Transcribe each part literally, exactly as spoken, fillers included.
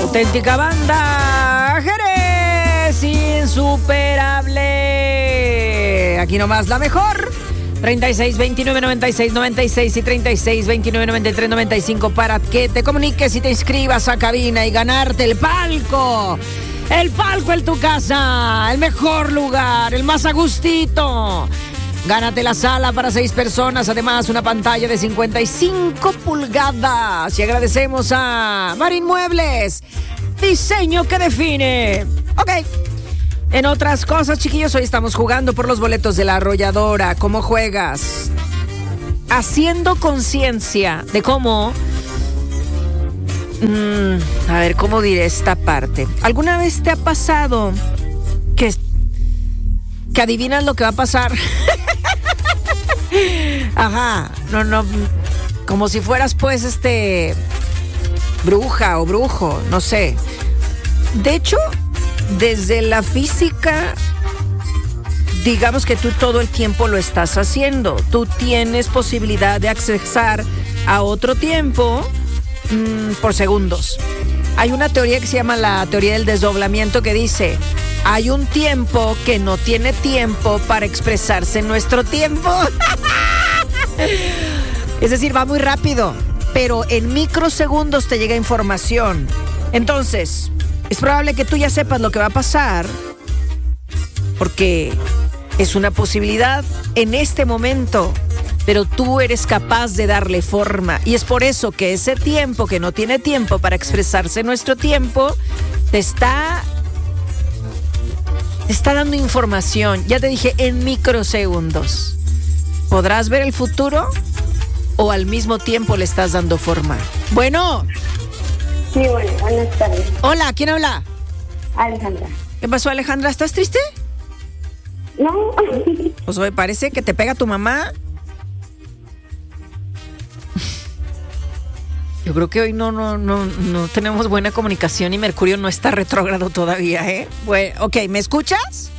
Auténtica banda Jerez, insuperable. Aquí nomás la mejor. treinta y seis, veintinueve, noventa y seis, noventa y seis y treinta y seis, veintinueve, noventa y tres, noventa y cinco para que te comuniques y te inscribas a cabina y ganarte el palco. El palco en tu casa, el mejor lugar, el más a gustito. Gánate la sala para seis personas, además una pantalla de cincuenta y cinco pulgadas. Y agradecemos a Marín Muebles, diseño que define. Ok. En otras cosas, chiquillos, hoy estamos jugando por los boletos de la arrolladora. ¿Cómo juegas? Haciendo conciencia de cómo... Mmm, a ver, ¿cómo diré esta parte? ¿Alguna vez te ha pasado que, que adivinas lo que va a pasar? Ajá, no, no, como si fueras pues este... bruja o brujo, no sé. De hecho... desde la física, digamos que tú todo el tiempo lo estás haciendo. Tú tienes posibilidad de accesar a otro tiempo mmm, por segundos. Hay una teoría que se llama la teoría del desdoblamiento que dice: hay un tiempo que no tiene tiempo para expresarse en nuestro tiempo. Es decir, va muy rápido, pero en microsegundos te llega información. Entonces... es probable que tú ya sepas lo que va a pasar, porque es una posibilidad en este momento, pero tú eres capaz de darle forma. Y es por eso que ese tiempo que no tiene tiempo para expresarse en nuestro tiempo, te está, te está dando información. Ya te dije, en microsegundos. ¿Podrás ver el futuro o al mismo tiempo le estás dando forma? Bueno... Sí, bueno, buenas tardes. Hola, ¿quién habla? Alejandra. ¿Qué pasó, Alejandra? ¿Estás triste? No. Pues me parece que te pega tu mamá. Yo creo que hoy no, no, no, no tenemos buena comunicación y Mercurio no está retrógrado todavía, ¿eh? Bueno, ok, ¿me escuchas?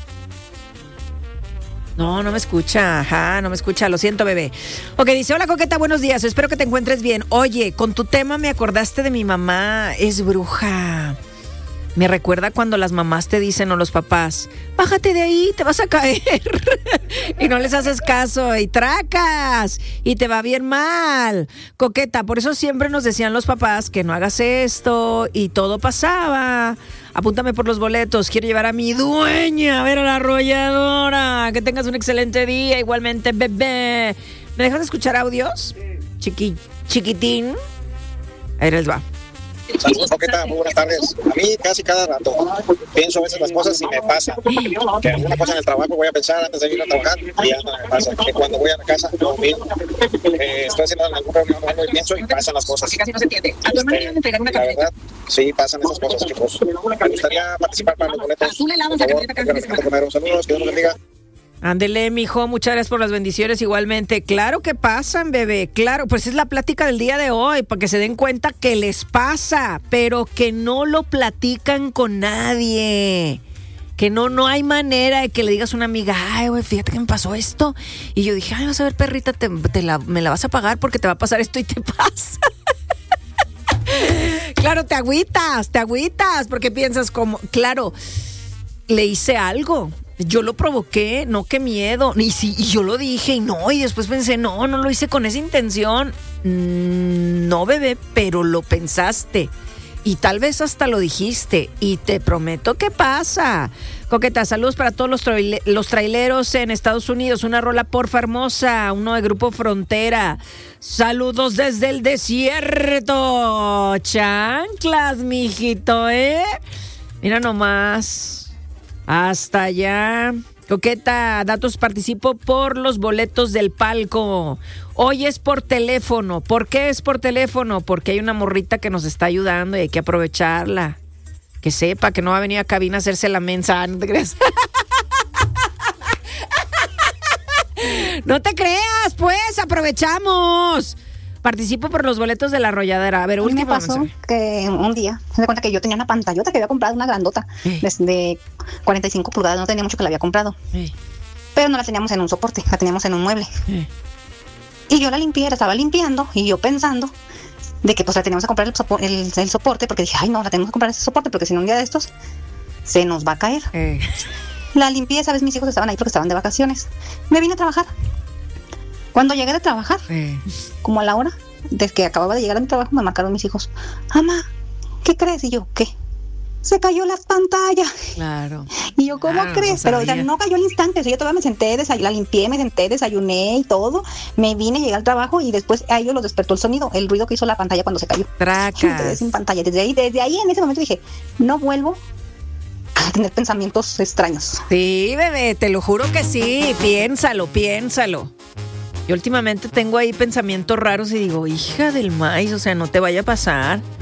No, no me escucha, ajá, no me escucha, lo siento, bebé. Ok, dice, hola, Coqueta, buenos días, espero que te encuentres bien. Oye, con tu tema me acordaste de mi mamá, es bruja. Me recuerda cuando las mamás te dicen, o los papás, bájate de ahí, te vas a caer. Y no les haces caso, y tracas, y te va bien mal. Coqueta, por eso siempre nos decían los papás que no hagas esto, y todo pasaba. Apúntame por los boletos, quiero llevar a mi dueña a ver a la arrolladora. Que tengas un excelente día, igualmente, bebé. ¿Me dejas escuchar audios? Chiqui, chiquitín. Ahí les va. Saludos, Coqueta, muy buenas tardes. A mí casi cada rato pienso a veces las cosas y me pasa que alguna cosa en el trabajo voy a pensar antes de ir a trabajar y ya no me pasa. Que cuando voy a la casa, no, eh, estoy haciendo alguna reunión o algo y pienso y pasan las cosas. Casi no se entiende. A tu hermana le van a entregar una camioneta. La verdad, sí, pasan esas cosas, chicos. Me gustaría participar para los boletos. Azul helado en la camioneta cada fin de semana. Saludos, que Dios los bendiga. Ándele, mijo, muchas gracias por las bendiciones igualmente. Claro que pasan, bebé, claro, pues es la plática del día de hoy, para que se den cuenta que les pasa, pero que no lo platican con nadie. Que no, no hay manera de que le digas a una amiga, ay, güey, fíjate que me pasó esto. Y yo dije, ay, vas a ver, perrita, te, te la, me la vas a pagar porque te va a pasar esto y te pasa. Claro, te agüitas, te agüitas, porque piensas como, claro, le hice algo. Yo lo provoqué, no, qué miedo. Y, sí, y yo lo dije y no, y después pensé, no, no lo hice con esa intención. Mm, no, bebé, pero lo pensaste. Y tal vez hasta lo dijiste. Y te prometo que pasa. Coqueta, saludos para todos los, traile- los traileros en Estados Unidos. Una rola porfa hermosa, uno de Grupo Frontera. Saludos desde el desierto. Chanclas, mijito, ¿eh? Mira nomás. Hasta allá. Coqueta, datos, participo por los boletos del palco. Hoy es por teléfono. ¿Por qué es por teléfono? Porque hay una morrita que nos está ayudando y hay que aprovecharla. Que sepa que no va a venir a cabina a hacerse la mensa. ¿No te creas? No te creas, pues, aprovechamos. Participo por los boletos de la arrolladera. A ver, último. Me pasó mensaje. Que un día se da cuenta que yo tenía una pantallota que había comprado, una grandota, sí, de, de cuarenta y cinco pulgadas. No tenía mucho que la había comprado, sí, pero no la teníamos en un soporte, la teníamos en un mueble. sí. Y yo la limpié, la estaba limpiando y yo pensando de que pues la teníamos que comprar el, sopo- el, el soporte, porque dije, ay no, la tenemos que comprar ese soporte, porque si no un día de estos se nos va a caer. Eh, La limpié, sabes, mis hijos estaban ahí porque estaban de vacaciones. Me vine a trabajar. Cuando llegué de trabajar, eh. como a la hora, desde que acababa de llegar a mi trabajo, me marcaron mis hijos. Mamá, ¿qué crees? Y yo, ¿qué? Se cayó la pantalla. Claro. Y yo, ¿cómo Claro, crees? no Pero o sea, sabía. no cayó al instante. O sea, yo todavía me senté, desay- la limpié, me senté, desayuné y todo. Me vine, llegué al trabajo y después a ellos los despertó el sonido, el ruido que hizo la pantalla cuando se cayó. Y me quedé Tracas. sin pantalla. Desde ahí, desde ahí en ese momento dije, no vuelvo a tener pensamientos extraños. Sí, bebé, te lo juro que sí. Piénsalo, piénsalo. Yo últimamente tengo ahí pensamientos raros y digo, hija del maíz, o sea, no te vaya a pasar.